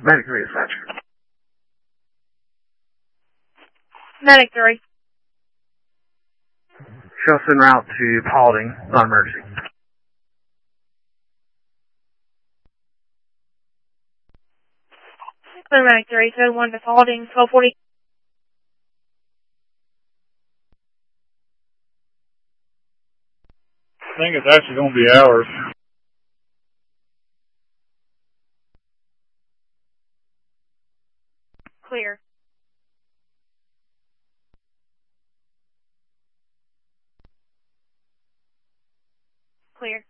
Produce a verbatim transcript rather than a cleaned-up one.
Medic three dispatch. Medic three. Show us en route to Paulding, non-emergency. Clear Medic three, code one to Paulding, twelve forty. I think it's actually going to be hours. Clear. Clear.